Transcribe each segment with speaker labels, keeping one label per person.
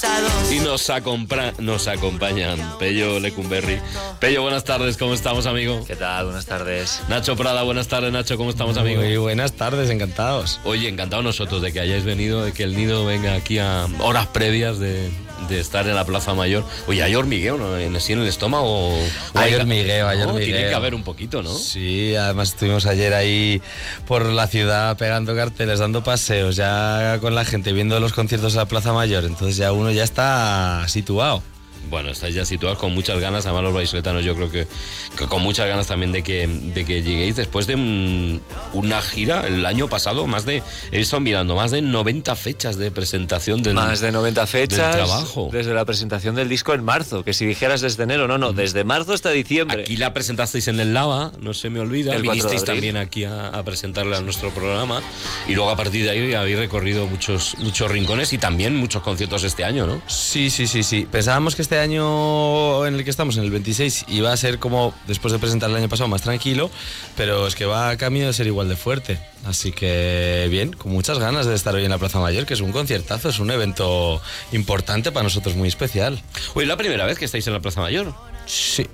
Speaker 1: pasado.
Speaker 2: Y nos acompañan Pello Lecumberri. Pello, buenas tardes, ¿cómo estamos, amigo?
Speaker 3: ¿Qué tal? Buenas tardes.
Speaker 2: Nacho Prada, buenas tardes, Nacho, ¿cómo estamos, amigo?
Speaker 4: Muy buenas tardes, encantados.
Speaker 2: Oye, encantados nosotros de que hayáis venido, de que el Nido venga aquí a horas previas de estar en la Plaza Mayor. Oye, ¿hay hormigueo, no? ¿Sí en el estómago?
Speaker 4: Hay hormigueo, hay hormigueo.
Speaker 2: Tiene que haber un poquito, ¿no?
Speaker 4: Sí, además estuvimos ayer ahí por la ciudad pegando carteles, dando paseos, ya con la gente, viendo los conciertos a la Plaza Mayor, entonces ya uno ya está situado.
Speaker 2: Bueno, estáis ya situados con muchas ganas, además los vallisoletanos yo creo que con muchas ganas también de que lleguéis después de una gira el año pasado, he estado mirando, más de 90 fechas de presentación
Speaker 3: más de 90 fechas
Speaker 2: del trabajo.
Speaker 3: Desde la presentación del disco en marzo, que si dijeras desde enero, no, desde marzo hasta diciembre.
Speaker 2: Aquí la presentasteis en el Lava, no se me olvida, vinisteis también aquí a presentarle a nuestro programa y luego a partir de ahí habéis recorrido muchos rincones y también muchos conciertos este año, ¿no?
Speaker 4: Sí. Pensábamos que este año en el que estamos, en el 26, iba a ser como después de presentar el año pasado más tranquilo, pero es que va a camino de ser igual de fuerte. Así que bien, con muchas ganas de estar hoy en la Plaza Mayor, que es un conciertazo, es un evento importante para nosotros, muy especial.
Speaker 2: Oye, ¿la primera vez que estáis en la Plaza Mayor?
Speaker 4: Sí.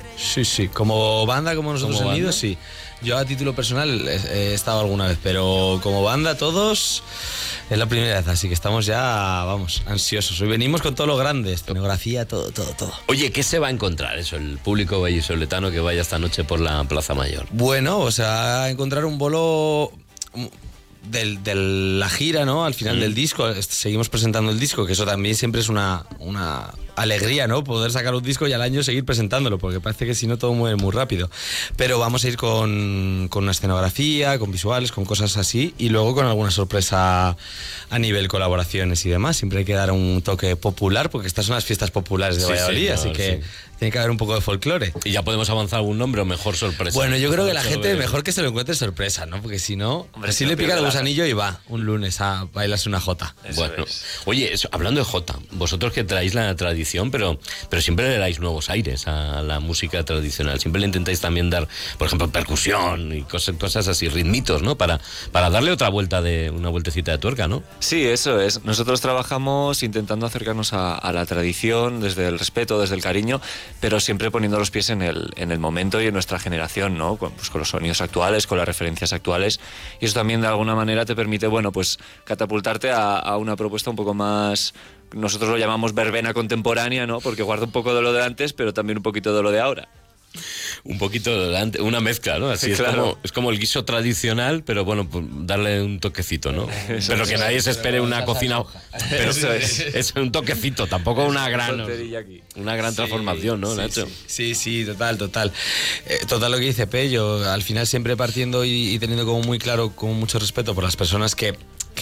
Speaker 4: Como banda, como nosotros en Nido, sí. Yo a título personal he estado alguna vez, pero como banda todos es la primera vez, así que estamos ya, ansiosos. Hoy venimos con todo lo grande, escenografía, todo.
Speaker 2: Oye, ¿qué se va a encontrar eso, el público vallisoletano que vaya esta noche por la Plaza Mayor?
Speaker 4: Bueno, o sea, a encontrar un bolo de la gira, ¿no? Al final del disco, seguimos presentando el disco, que eso también siempre es una alegría, ¿no? Poder sacar un disco y al año seguir presentándolo, porque parece que si no todo mueve muy rápido. Pero vamos a ir con una escenografía, con visuales, con cosas así, y luego con alguna sorpresa a nivel colaboraciones y demás. Siempre hay que dar un toque popular, porque estas son las fiestas populares de Valladolid, así que tiene que haber un poco de folclore.
Speaker 2: ¿Y ya podemos avanzar algún nombre o mejor sorpresa?
Speaker 4: Bueno, yo creo que la gente mejor que se lo encuentre sorpresa, ¿no? Porque si no, si le pica el gusanillo y va un lunes a bailarse una jota.
Speaker 2: Bueno, oye, hablando de jota, vosotros que traéis la tradición, pero siempre le dais nuevos aires a la música tradicional. Siempre le intentáis también dar, por ejemplo, percusión y cosas así, ritmitos, ¿no? Para darle una vueltecita de tuerca, ¿no?
Speaker 3: Sí, eso es. Nosotros trabajamos intentando acercarnos a la tradición desde el respeto, desde el cariño, pero siempre poniendo los pies en el momento y en nuestra generación, ¿no? Con los sonidos actuales, con las referencias actuales, y eso también de alguna manera te permite, pues catapultarte a una propuesta un poco más, nosotros lo llamamos verbena contemporánea, ¿no? Porque guarda un poco de lo de antes, pero también un poquito de lo de ahora.
Speaker 2: Un poquito de antes, una mezcla, ¿no? Así claro. Es como el guiso tradicional, pero pues darle un toquecito, ¿no? Pero que nadie se espere una cocina. Pero eso es un toquecito, tampoco una gran transformación, ¿no, Nacho?
Speaker 4: Sí, total. Total lo que dice Pello, al final siempre partiendo y teniendo como muy claro, con mucho respeto por las personas que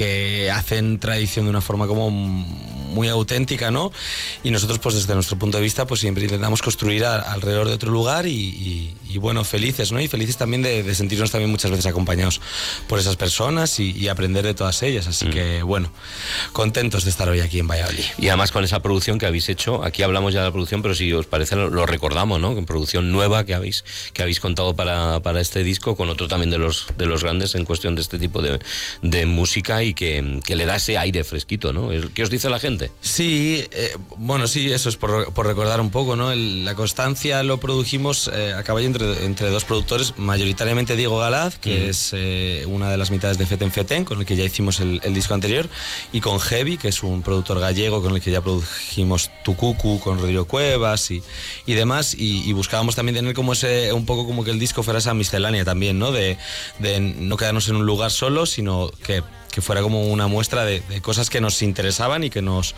Speaker 4: hacen tradición de una forma como muy auténtica, ¿no? Y nosotros, pues desde nuestro punto de vista, pues siempre intentamos construir alrededor de otro lugar y bueno, felices, ¿no? Y felices también de sentirnos también muchas veces acompañados por esas personas y aprender de todas ellas. Así que, bueno, contentos de estar hoy aquí en Valladolid.
Speaker 2: Y además con esa producción que habéis hecho, aquí hablamos ya de la producción, pero si os parece lo recordamos, ¿no? Con producción nueva que habéis contado para este disco, con otro también de los grandes en cuestión de este tipo de música y que le da ese aire fresquito, ¿no? ¿Qué os dice la gente?
Speaker 4: Sí, sí, eso es por recordar un poco, ¿no? La Constancia lo produjimos a caballo entre dos productores, mayoritariamente Diego Galaz, que es una de las mitades de Feten Feten, con el que ya hicimos el disco anterior, y con Heavy, que es un productor gallego con el que ya produjimos Tucucu, con Rodrigo Cuevas y demás, y buscábamos también tener como un poco como que el disco fuera esa miscelánea también, ¿no? De no quedarnos en un lugar solo, sino que fuera como una muestra de cosas que nos interesaban y que nos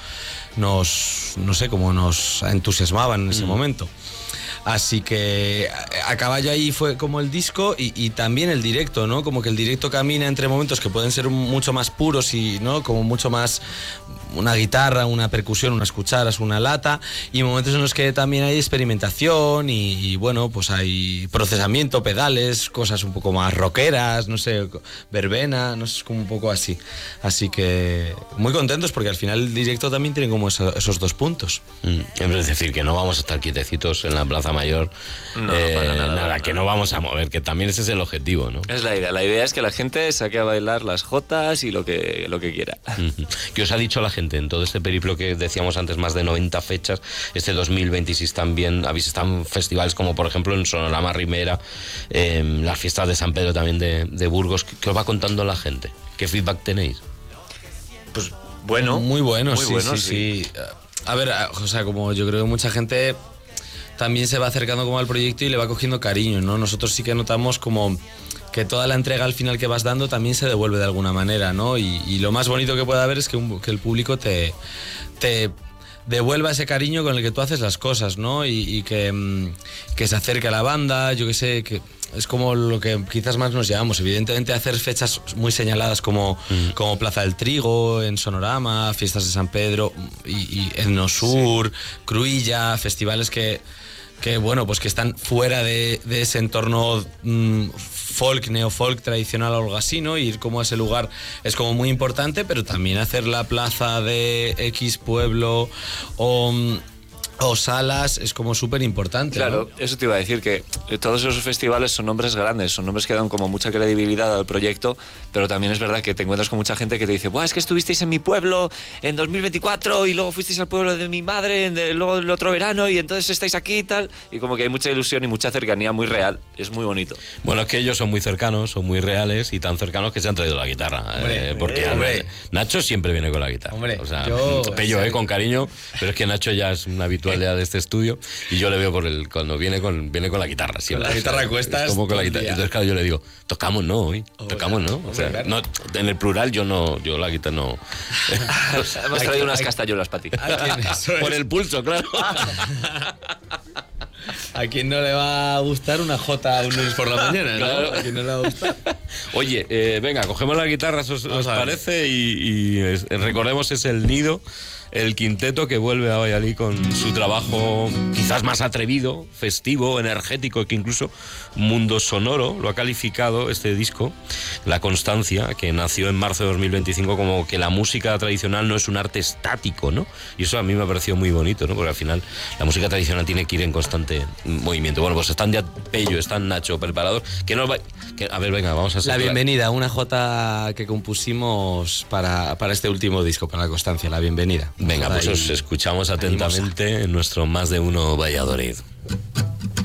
Speaker 4: entusiasmaban en ese momento. Así que a caballo ahí fue como el disco y también el directo, ¿no? Como que el directo camina entre momentos que pueden ser mucho más puros y, ¿no? Como mucho más una guitarra, una percusión, unas cucharas, una lata, y momentos en los que también hay experimentación y bueno, pues hay procesamiento, pedales, cosas un poco más rockeras, no sé, verbena, no sé, como un poco así. Así que muy contentos porque al final el directo también tiene como esos dos puntos.
Speaker 2: Es decir, que no vamos a estar quietecitos en la Plaza Mayor, nada, que no vamos a mover, que también ese es el objetivo, ¿no?
Speaker 3: Es la idea es que la gente saque a bailar las jotas y lo que quiera.
Speaker 2: ¿Qué os ha dicho la gente gente en todo este periplo que decíamos antes, más de 90 fechas, este 2026 también habéis estado en festivales como por ejemplo en Sonorama Rimera, las fiestas de San Pedro también de Burgos. ¿Qué os va contando la gente? ¿Qué feedback tenéis?
Speaker 3: Pues bueno.
Speaker 4: Muy bueno,
Speaker 3: muy bueno,
Speaker 4: sí. A ver, o sea, como yo creo que mucha gente también se va acercando como al proyecto y le va cogiendo cariño, ¿no? Nosotros sí que notamos como que toda la entrega al final que vas dando también se devuelve de alguna manera, ¿no? Y lo más bonito que puede haber es que el público te devuelva ese cariño con el que tú haces las cosas, ¿no? Y que se acerque a la banda, yo qué sé, que es como lo que quizás más nos llevamos. Evidentemente hacer fechas muy señaladas como Plaza del Trigo, en Sonorama, Fiestas de San Pedro y Etnosur, Cruïlla, festivales que bueno, pues que están fuera de ese entorno folk, neofolk tradicional o algo así, ¿no? Ir como a ese lugar es como muy importante, pero también hacer la plaza de X pueblo o salas es como súper importante.
Speaker 3: Claro,
Speaker 4: ¿no?
Speaker 3: Eso te iba a decir, que todos esos festivales son nombres grandes, son nombres que dan como mucha credibilidad al proyecto, pero también es verdad que te encuentras con mucha gente que te dice, es que estuvisteis en mi pueblo en 2024 y luego fuisteis al pueblo de mi madre luego el otro verano y entonces estáis aquí y tal, y como que hay mucha ilusión y mucha cercanía muy real, es muy bonito.
Speaker 2: Bueno, es que ellos son muy cercanos, son muy reales y tan cercanos que se han traído la guitarra. Porque Nacho siempre viene con la guitarra.
Speaker 4: Hombre,
Speaker 2: o sea, Pello, con cariño, pero es que Nacho ya es un habitual de este estudio y yo le veo cuando viene con la guitarra siempre.
Speaker 4: Con la guitarra a cuestas.
Speaker 2: Como con la guitarra. Entonces claro, yo le digo, tocamos no hoy, tocamos no. O sea, no, en el plural yo la guitarra no.
Speaker 3: Hemos traído unas castañuelas para ti.
Speaker 2: Por el pulso, claro.
Speaker 4: ¿A quién no le va a gustar una jota un lunes por la mañana? ¿No?
Speaker 2: Claro.
Speaker 4: ¿A quién no le va a gustar?
Speaker 2: Oye, venga, cogemos las guitarras, ¿os parece? Y recordemos, es El Nido, el quinteto que vuelve a Valladolid con su trabajo quizás más atrevido, festivo, energético, que incluso Mundo Sonoro lo ha calificado este disco, La Constancia, que nació en marzo de 2025, como que la música tradicional no es un arte estático, ¿no? Y eso a mí me ha parecido muy bonito, ¿no? Porque al final la música tradicional tiene que ir en constante movimiento. Bueno, pues están ya Pello, están Nacho preparados. A ver, venga, vamos a hacer
Speaker 4: La bienvenida, una jota que compusimos para este último disco, para La Constancia, La Bienvenida.
Speaker 2: Venga, pues os escuchamos atentamente en nuestro Más de Uno Valladolid.